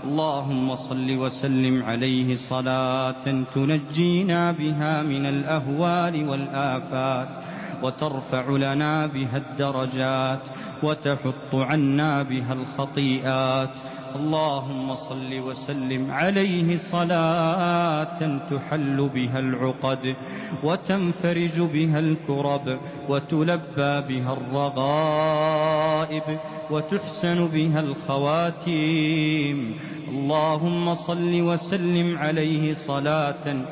اللهم صل وسلم عليه صلاة تنجينا بها من الأهوال والآفات وترفع لنا بها الدرجات وتحط عنا بها الخطيئات. اللهم صل وسلم عليه صلاة تحل بها العقد وتنفرج بها الكرب وتلبى بها الرغائب وتحسن بها الخواتيم. اللهم صل وسلم عليه صلاة